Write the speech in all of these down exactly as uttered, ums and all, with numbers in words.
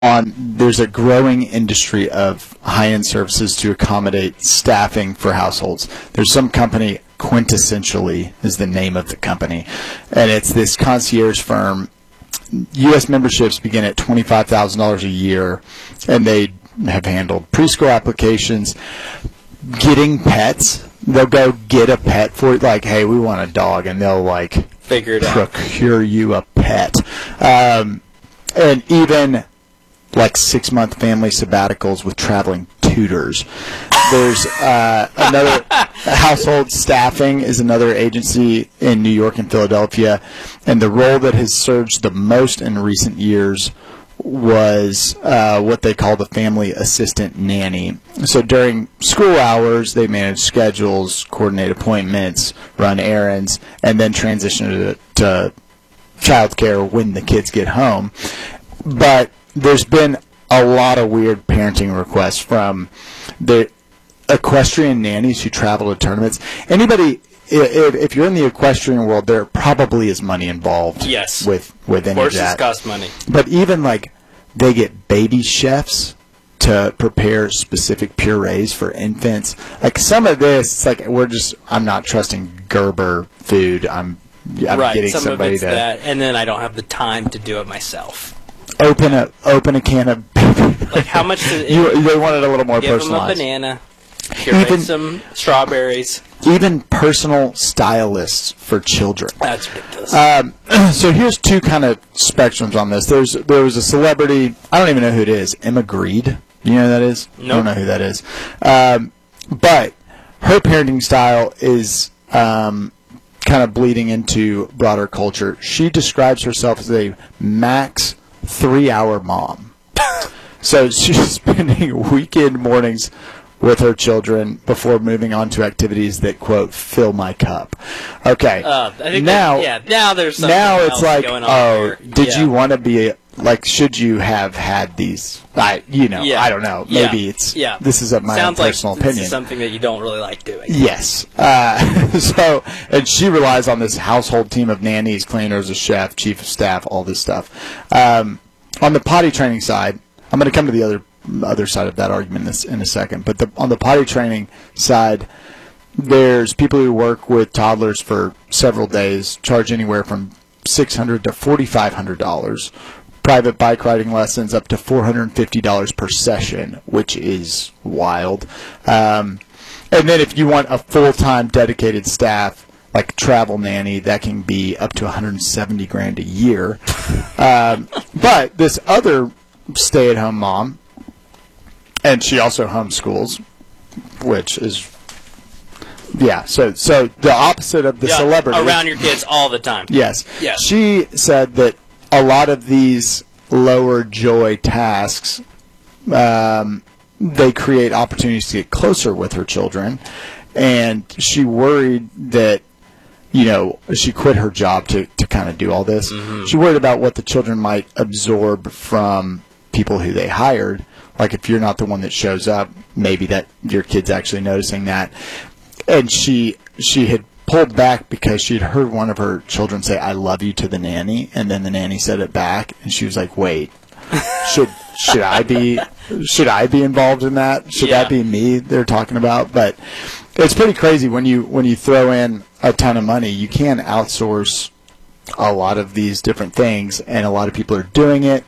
on there's a growing industry of high-end services to accommodate staffing for households. There's some company, Quintessentially is the name of the company, and it's this concierge firm. U S memberships begin at twenty-five thousand dollars a year, and they have handled preschool applications, getting pets. They'll go get a pet for it, like, hey, we want a dog, and they'll, like, figure it out, procure you a pet. Um, and even, like, six-month family sabbaticals with traveling tutors. There's uh, another household staffing is another agency in New York and Philadelphia, and the role that has surged the most in recent years was uh, what they call the family assistant nanny. So during school hours, they manage schedules, coordinate appointments, run errands, and then transition to, to childcare when the kids get home. But there's been a lot of weird parenting requests from the equestrian nannies who travel to tournaments. Anybody, if, if you're in the equestrian world, there probably is money involved. Yes. With with any Horses of that. cost money. But even like they get baby chefs to prepare specific purees for infants. Like some of this, it's like we're just. I'm not trusting Gerber food. I'm. I'm right. getting Some somebody of it's to that, and then I don't have the time to do it myself. Open a open a can of. Like how much? Does it, you they wanted a little more give personalized. Give them a banana. Curate Even- some strawberries. Even personal stylists for children. That's ridiculous. Um, so here's two kind of spectrums on this. There's there was a celebrity. I don't even know who it is. Emma Grede. You know who that is? Nope. I don't know who that is. Um, but her parenting style is um, kind of bleeding into broader culture. She describes herself as a max three-hour mom. So she's spending weekend mornings with her children before moving on to activities that, quote, fill my cup. Okay. Uh, I think now, that, yeah, now there's something now it's else like, going on oh, there. did Yeah. you want to be, a, like, should you have had these? I, you know, Yeah. I don't know. Yeah. Maybe it's, yeah. this is a, my Sounds own personal like this opinion. is something that you don't really like doing. Yes. Uh, so, and she relies on this household team of nannies, cleaners, a chef, chief of staff, all this stuff. Um, on the potty training side, I'm going to come to the other other side of that argument in, this, in a second. But the, on the potty training side, there's people who work with toddlers for several days, charge anywhere from six hundred dollars to forty-five hundred dollars. Private bike riding lessons up to four hundred fifty dollars per session, which is wild. Um, and then if you want a full-time dedicated staff, like travel nanny, that can be up to one hundred seventy grand a year. Um, but this other stay-at-home mom, and she also homeschools, which is, yeah, so so the opposite of the Yeah, celebrity. around your kids all the time. Yes. Yes. She said that a lot of these lower joy tasks, um, they create opportunities to get closer with her children, and she worried that, you know, she quit her job to, to kind of do all this. Mm-hmm. She worried about what the children might absorb from people who they hired. Like if you're not the one that shows up, maybe that your kid's actually noticing that. And she she had pulled back because she had heard one of her children say, "I love you" to the nanny, and then the nanny said it back, and she was like, "Wait, should should I be should I be involved in that? Should Yeah. that be me they're talking about?" But it's pretty crazy when you when you throw in a ton of money. You can outsource a lot of these different things, and a lot of people are doing it.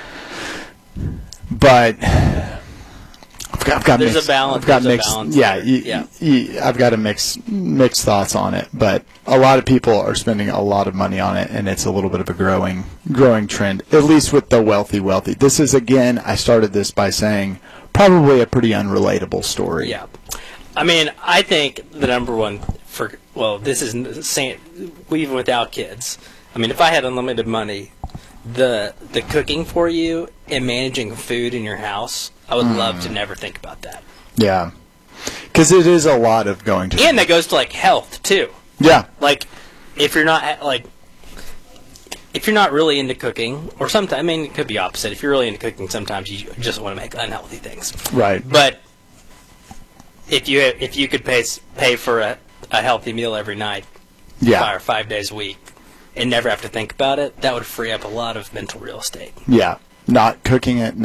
But I've got, I've got There's a mixed, balance- I've got there's a mixed, balance yeah, there. you, Yeah. you- I've got a mix mixed thoughts on it. But a lot of people are spending a lot of money on it, and it's a little bit of a growing growing trend, at least with the wealthy wealthy. This is, again, I started this by saying probably a pretty unrelatable story. Yeah. I mean, I think the number one for, well, this is saying, even without kids. I mean, if I had unlimited money, the the cooking for you and managing food in your house, I would Mm. love to never think about that. Yeah. Because it is a lot of going to. And that goes to, like, health, too. Yeah. Like, if you're not, like, if you're not really into cooking, or sometimes, I mean, it could be opposite. If you're really into cooking, sometimes you just want to make unhealthy things. Right. But if you if you could pay pay for a, a healthy meal every night, Yeah. five, or five days a week, and never have to think about it, that would free up a lot of mental real estate. Yeah. not cooking it,